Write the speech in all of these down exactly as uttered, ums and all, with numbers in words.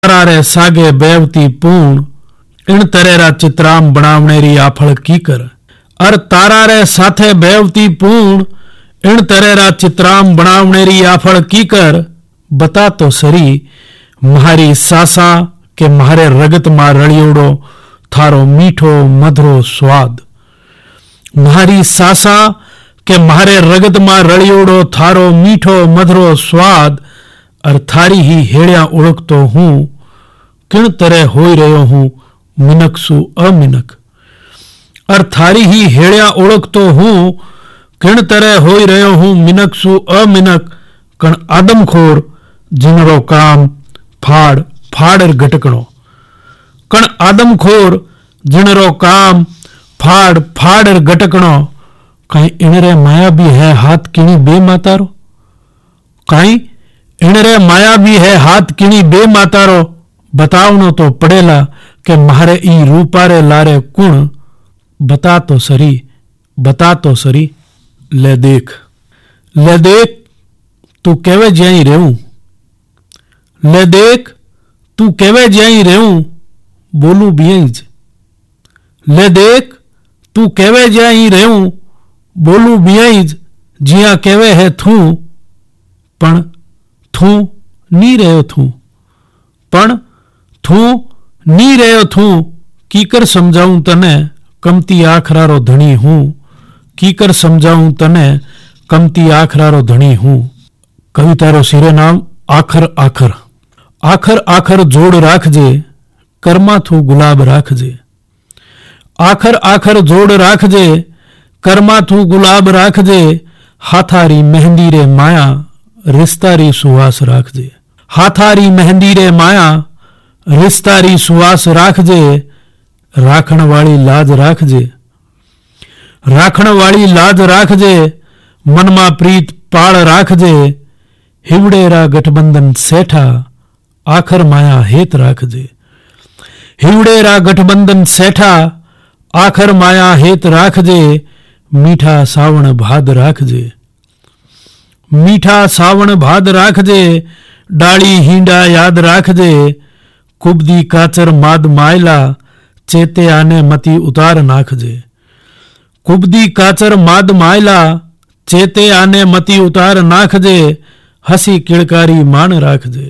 तारा रे सागे बेवती पूर्ण इन तरेरा चित्राम बनावनेरी आफल की कर। अर तारा रे साथे बेवती पूर्ण इन तरेरा चित्राम बनावनेरी आफल की कर। बता तो सरी म्हारी सासा के म्हारे रगत मां रलियोड़ो थारो मीठो मधुरो स्वाद। म्हारी सासा के म्हारे रगत मां रलियोड़ो थारो मीठो मधुरो स्वाद। अर थारी ही हेड़िया ओळखतो हूं किण तरह होई रह्यो हूं मिनक सु अमिनक। अर थारी ही हेड़िया ओळखतो हूं किण तरह होई रह्यो हूं मिनक सु अमिनक। कण आदमखोर जिनरो काम फाड़ फाड़ घटकणो। कण आदमखोर जिनरो काम फाड़ फाड़ घटकणो। कहीं इनरे माया भी है हाथ किणी बे मातारो। कहीं इनरे माया भी है हाथ किणी बे मातारो। बतावनो तो पड़ेला के मारे ई रूपारे लारे कुण। बता तो सरी बता तो सरी ले देख ले देख तू केवे ज्याई रेहूं। ले देख तू केवे ज्याई रेहूं बोलू बियज। ले देख तू केवे ज्याई रेहूं बोलू बियज। जिया केवे है थू पण थू नी रह्यो थू पण थू नी रह्यो थू। कीकर समझाऊं तने कमती आखरारो धनी हूं। कीकर समझाऊं तने कमती आखरारो धनी हूं। कवितारो सिरे नाम आखर आखर। आखर आखर जोड़ राखजे कर्मा थू गुलाब राखजे। आखर आखर जोड़ राखजे कर्मा थू गुलाब राखजे। हाथारी मेहंदी रे माया रिश्तारी सुवास राखजे। हाथारी मेहंदी रे माया रिश्तारी सुवास राखजे। राखण वाली लाज राखजे राखण वाली लाज राखजे। मनमा प्रीत पाळ राखजे। हिवड़ेरा गठबंधन सेठा आखर माया हेत राखजे। हिवड़ेरा गठबंधन सेठा आखर माया हेत राखजे। मीठा सावण भाद राखजे मीठा सावण भाद राखजे। डाली हींडा याद राखजे। कुबदी काचर माद मायला चेते आने मती उतार नाखजे। कुबदी काचर माद मायला चेते आने मती उतार नाखजे। हसी किड़कारी मान राखजे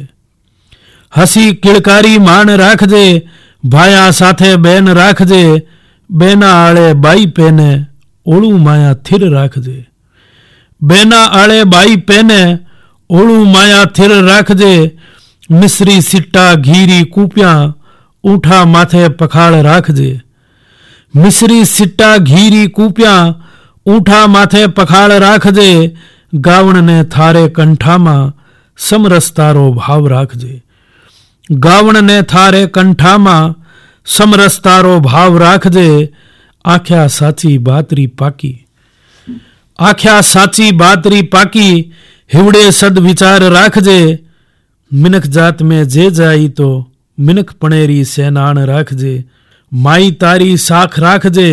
हसी किड़कारी मान राखजे। भाया साथे बेन राखजे। बेना आले बाई पेने ओळू माया थिर राखजे। बेना आले बाई पेने ओळू माया थिर राखजे। मिश्री सिट्टा घीरी कूपिया ऊठा माथे पखाड़ राखजे। मिश्री सिट्टा घीरी कूपिया ऊठा माथे पखाड़ राखजे। गावण ने थारे कंठामा समरसतारो भाव राखजे। गावण ने थारे कंठामा समरसतारो भाव राखजे। आख्या साची बातरी पाकी आख्या साची बातरी पाकी। हिवड़े सद विचार राखजे। मिनक जात में जे जाई तो मिनक पणेरी सेनान राखजे। माई तारी साख राखजे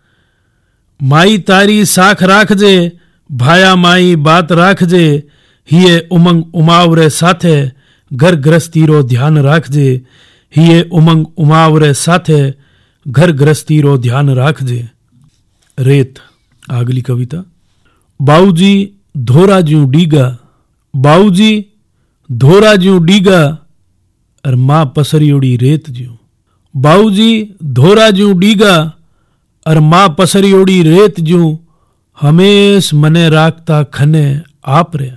माई तारी साख राखजे। भाया माई बात राखजे। हिये उमंग उमावरे साथे घर गृहस्थी रो ध्यान राखजे। हिये उमंग उमावरे साथे घर गृहस्थी रो ध्यान राखजे। रेत आगली कविता। बाऊजी धोरा ज्यू डीगा बाऊजी धोरा ज्यू डीगा और मां पसरियोड़ी रेत ज्यू। बाऊजी धोरा ज्यू डीगा और मां पसरियोड़ी रेत ज्यू। हमेश मने राखता खने आप रे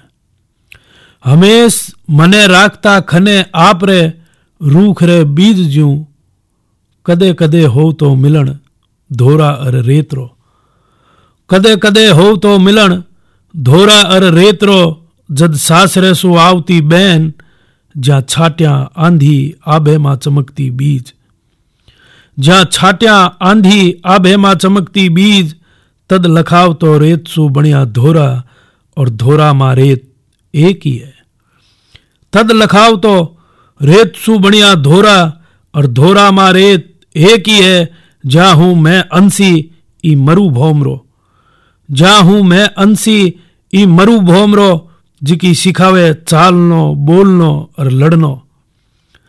हमेश मने राखता खने आप रे। रूख रे बीज ज्यू कदे कदे हो तो मिलन धोरा अर रेतरो। कदे कदे हो तो मिलन धोरा अर रेतरो। जद सासरे सु आवती बैन ज्या छाट्या आंधी आभे मां चमकती बीज। ज्या छाट्या आंधी आभे मां चमकती बीज। तद लखाव तो रेत सु बणिया धोरा और धोरा मां रेत एक ही है। तद लखाव तो रेत सु बणिया धोरा और धोरा मां रेत एक ही है। जा हूं मैं अंसी ई मरु भोमरो। जा हूं मैं अंसी ई मरु भोमरो। जिकी सिखावे चालनो बोलनो और लड़नो।